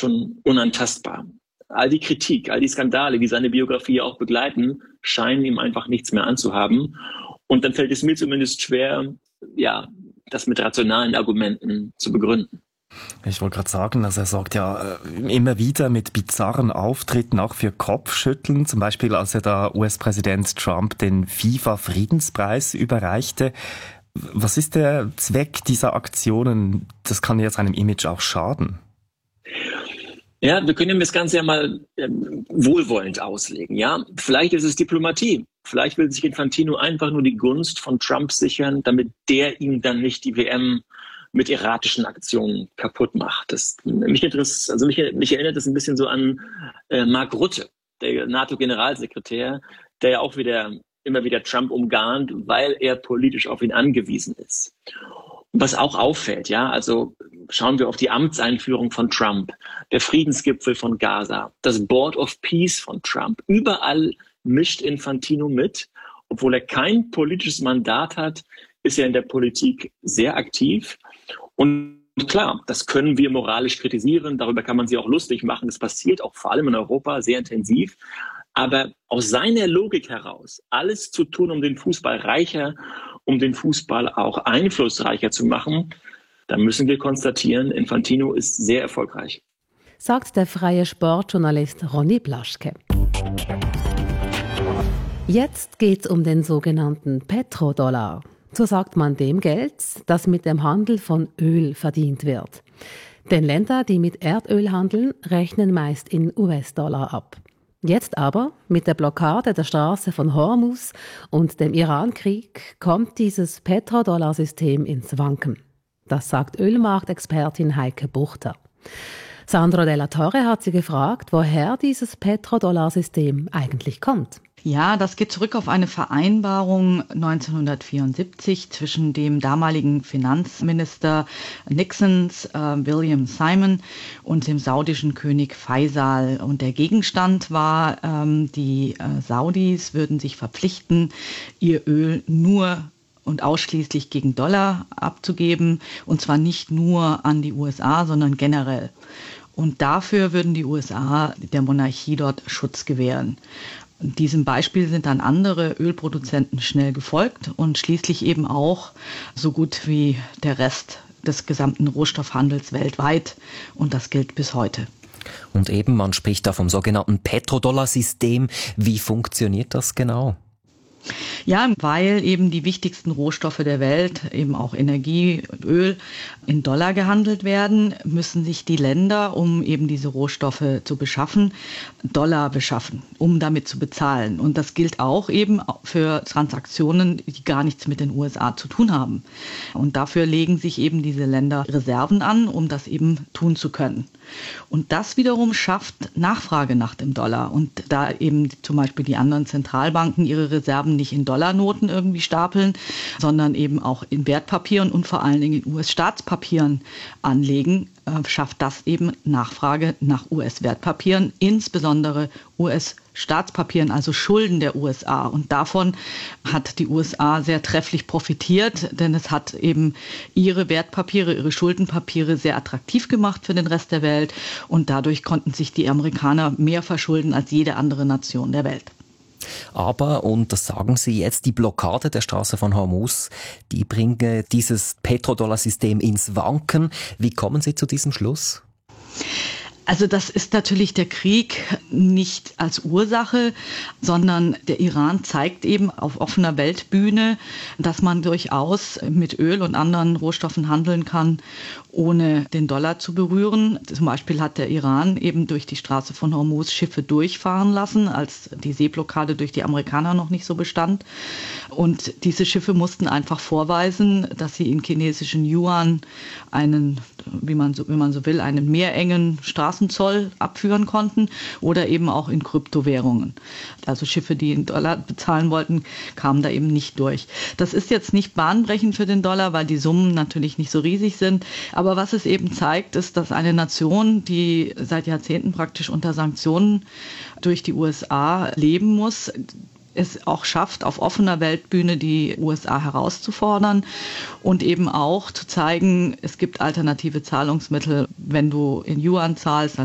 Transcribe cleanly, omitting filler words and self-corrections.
schon unantastbar. All die Kritik, all die Skandale, die seine Biografie auch begleiten, scheinen ihm einfach nichts mehr anzuhaben. Und dann fällt es mir zumindest schwer, das mit rationalen Argumenten zu begründen. Ich wollte gerade sagen, also er sorgt ja immer wieder mit bizarren Auftritten auch für Kopfschütteln. Zum Beispiel, als er da US-Präsident Trump den FIFA-Friedenspreis überreichte. Was ist der Zweck dieser Aktionen? Das kann ja seinem Image auch schaden. Ja, wir können das Ganze ja mal wohlwollend auslegen. Ja, vielleicht ist es Diplomatie. Vielleicht will sich Infantino einfach nur die Gunst von Trump sichern, damit der ihm dann nicht die WM mit erratischen Aktionen kaputt macht. Mich erinnert das ein bisschen so an Mark Rutte, der NATO-Generalsekretär, der ja auch immer wieder Trump umgarnt, weil er politisch auf ihn angewiesen ist. Und was auch auffällt, also schauen wir auf die Amtseinführung von Trump, der Friedensgipfel von Gaza, das Board of Peace von Trump. Überall mischt Infantino mit. Obwohl er kein politisches Mandat hat, ist er in der Politik sehr aktiv. Und klar, das können wir moralisch kritisieren, darüber kann man sich auch lustig machen. Das passiert auch vor allem in Europa sehr intensiv. Aber aus seiner Logik heraus, alles zu tun, um den Fußball reicher, um den Fußball auch einflussreicher zu machen, da müssen wir konstatieren, Infantino ist sehr erfolgreich. Sagt der freie Sportjournalist Ronny Blaschke. Jetzt geht's um den sogenannten Petrodollar. So sagt man dem Geld, das mit dem Handel von Öl verdient wird. Denn Länder, die mit Erdöl handeln, rechnen meist in US-Dollar ab. Jetzt aber, mit der Blockade der Straße von Hormuz und dem Iran-Krieg, kommt dieses Petrodollar-System ins Wanken. Das sagt Ölmarktexpertin Heike Buchter. Sandro Della Torre hat sie gefragt, woher dieses Petrodollar-System eigentlich kommt. Ja, das geht zurück auf eine Vereinbarung 1974 zwischen dem damaligen Finanzminister Nixons, William Simon, und dem saudischen König Faisal. Und der Gegenstand war, die Saudis würden sich verpflichten, ihr Öl nur und ausschließlich gegen Dollar abzugeben, und zwar nicht nur an die USA, sondern generell. Und dafür würden die USA der Monarchie dort Schutz gewähren. Diesem Beispiel sind dann andere Ölproduzenten schnell gefolgt und schließlich eben auch so gut wie der Rest des gesamten Rohstoffhandels weltweit. Und das gilt bis heute. Und eben, man spricht da vom sogenannten Petrodollar-System. Wie funktioniert das genau? Ja, weil eben die wichtigsten Rohstoffe der Welt, eben auch Energie, Öl, in Dollar gehandelt werden, müssen sich die Länder, um eben diese Rohstoffe zu beschaffen, Dollar beschaffen, um damit zu bezahlen. Und das gilt auch eben für Transaktionen, die gar nichts mit den USA zu tun haben. Und dafür legen sich eben diese Länder Reserven an, um das eben tun zu können. Und das wiederum schafft Nachfrage nach dem Dollar. Und da eben zum Beispiel die anderen Zentralbanken ihre Reserven nicht in Dollarnoten irgendwie stapeln, sondern eben auch in Wertpapieren und vor allen Dingen in US-Staatspapieren anlegen, schafft das eben Nachfrage nach US-Wertpapieren, insbesondere US-Staatspapieren, also Schulden der USA. Und davon hat die USA sehr trefflich profitiert, denn es hat eben ihre Wertpapiere, ihre Schuldenpapiere sehr attraktiv gemacht für den Rest der Welt. Und dadurch konnten sich die Amerikaner mehr verschulden als jede andere Nation der Welt. Aber, und das sagen Sie jetzt, die Blockade der Straße von Hormuz, die bringe dieses Petrodollar-System ins Wanken. Wie kommen Sie zu diesem Schluss? Also das ist natürlich der Krieg nicht als Ursache, sondern der Iran zeigt eben auf offener Weltbühne, dass man durchaus mit Öl und anderen Rohstoffen handeln kann, ohne den Dollar zu berühren. Zum Beispiel hat der Iran eben durch die Straße von Hormuz Schiffe durchfahren lassen, als die Seeblockade durch die Amerikaner noch nicht so bestand. Und diese Schiffe mussten einfach vorweisen, dass sie in chinesischen Yuan einen, wie man so will, einen meerengen Straßenzoll abführen konnten oder eben auch in Kryptowährungen. Also Schiffe, die in Dollar bezahlen wollten, kamen da eben nicht durch. Das ist jetzt nicht bahnbrechend für den Dollar, weil die Summen natürlich nicht so riesig sind. Aber was es eben zeigt, ist, dass eine Nation, die seit Jahrzehnten praktisch unter Sanktionen durch die USA leben muss, es auch schafft, auf offener Weltbühne die USA herauszufordern und eben auch zu zeigen, es gibt alternative Zahlungsmittel. Wenn du in Yuan zahlst,